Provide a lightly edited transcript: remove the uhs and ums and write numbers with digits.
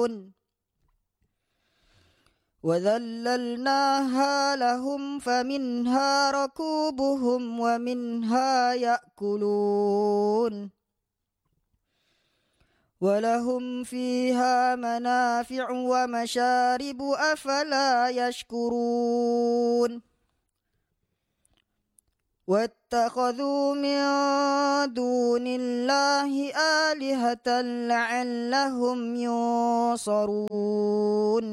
يعقلون وذللناها لهم فمنها ركوبهم ومنها يأكلون ولهم فيها منافع ومشارب أفلا يشكرون واتخذوا من دون الله آلهة لعلهم ينصرون